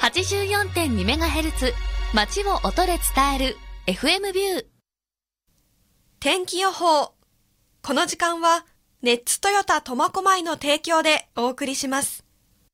84.2MHz 街を音で伝える FM ビュー。 天気予報。この時間はネッツトヨタ苫小牧の提供でお送りします。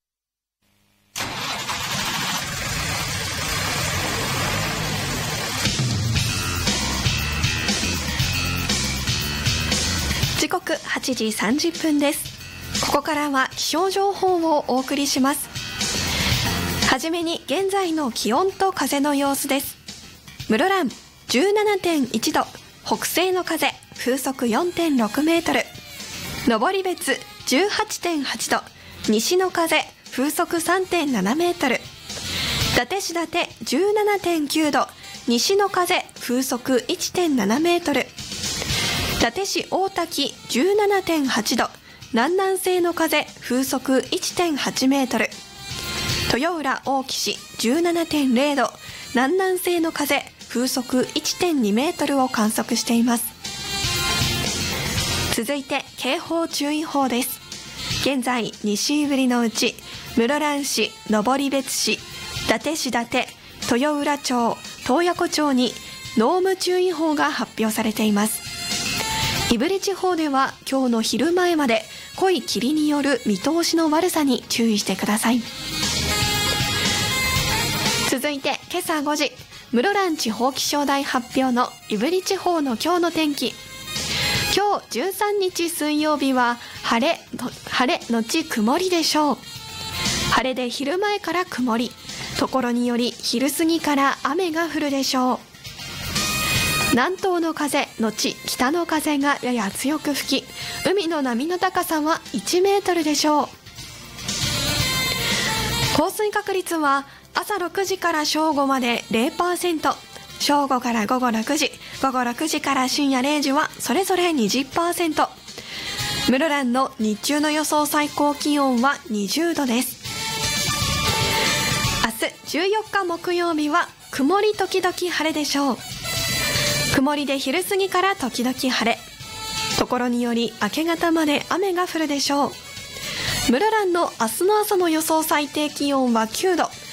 時刻8時30分です。ここからは気象情報をお送りします。はじめに現在の気温と風の様子です。室蘭 17.1 度、北西の風風速 4.6 メートル。登別 18.8 度、西の風風速 3.7 メートル。伊達市伊達 17.9 度、西の風風速 1.7 メートル。伊達市大滝 17.8 度、南南西の風風速 1.8 メートル。豊浦大岸 17.0 度、南南西の風風速 1.2 メートルを観測しています。続いて警報注意報です。現在西胆振のうち室蘭市、登別市、伊達市伊達、豊浦町、洞爺湖町に濃霧注意報が発表されています。胆振地方では今日の昼前まで濃い霧による見通しの悪さに注意してください。続いて今朝5時、室蘭地方気象台発表の胆振地方の今日の天気。今日13日水曜日は晴れのち曇りでしょう。晴れで昼前から曇り、ところにより昼過ぎから雨が降るでしょう。南東の風のち北の風がやや強く吹き、海の波の高さは1メートルでしょう。降水確率は朝6時から正午まで 0%、正午から午後6時、午後6時から深夜0時はそれぞれ 20%。室蘭の日中の予想最高気温は20度です。明日14日木曜日は曇り時々晴れでしょう。曇りで昼過ぎから時々晴れ、ところにより明け方まで雨が降るでしょう。室蘭の明日の朝の予想最低気温は9度、